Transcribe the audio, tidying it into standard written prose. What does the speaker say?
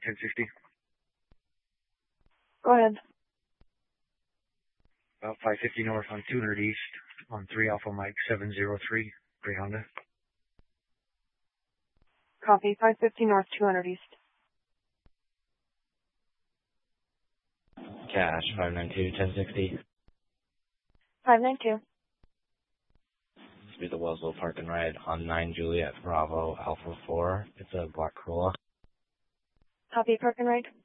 1060. Go ahead. About 550 north on 200 east on 3 Alpha Mike 703, Gray Honda. Copy. 550 north, 200 east. Cash 592 1060. 592. This will be the Wellsville Park and Ride on 9 Juliet Bravo Alpha 4. It's a black Corolla. Copy. Park and ride.